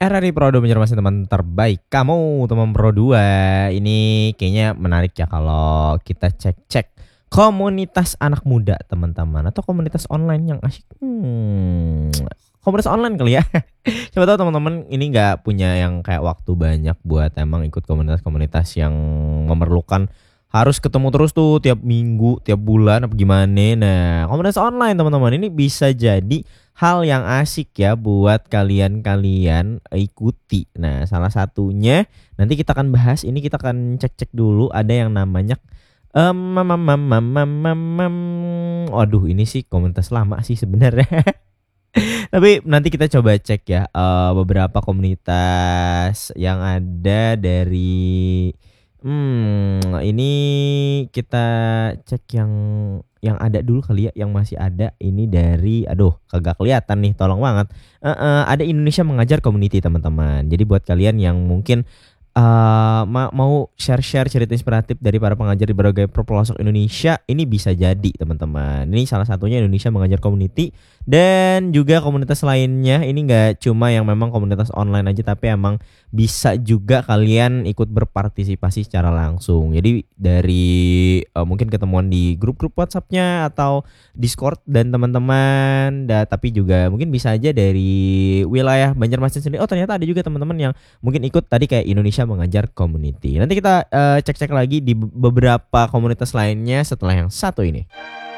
RRI Pro 2 menjadi teman terbaik kamu, teman Pro 2. Ini kayaknya menarik ya kalau kita cek-cek komunitas anak muda teman-teman, atau komunitas online yang asyik. Komunitas online kali ya. Coba tahu teman-teman ini nggak punya yang kayak waktu banyak buat emang ikut komunitas-komunitas yang memerlukan harus ketemu terus tuh tiap minggu, tiap bulan apa gimana. Nah, komunitas online teman-teman ini bisa jadi hal yang asik ya buat kalian-kalian ikuti. Nah, salah satunya nanti kita akan bahas ini, kita akan cek-cek dulu ada yang namanya waduh, ini sih komunitas lama sih sebenarnya. Tapi nanti kita coba cek ya beberapa komunitas yang ada dari ini kita cek yang ada dulu kali ya, yang masih ada ini dari aduh kagak kelihatan nih, tolong banget. Ada Indonesia Mengajar Community teman-teman. Jadi buat kalian yang mungkin mau share-share cerita inspiratif dari para pengajar di berbagai pelosok Indonesia, ini bisa jadi teman-teman. Ini salah satunya Indonesia Mengajar Community, dan juga komunitas lainnya. Ini nggak cuma yang memang komunitas online aja, tapi emang bisa juga kalian ikut berpartisipasi secara langsung. Jadi dari mungkin ketemuan di grup-grup WhatsApp-nya atau Discord dan teman-teman, tapi juga mungkin bisa aja dari wilayah Banjarmasin sendiri. Oh, ternyata ada juga teman-teman yang mungkin ikut tadi kayak Indonesia Mengajar Community. Nanti kita cek-cek lagi di beberapa komunitas lainnya setelah yang satu ini.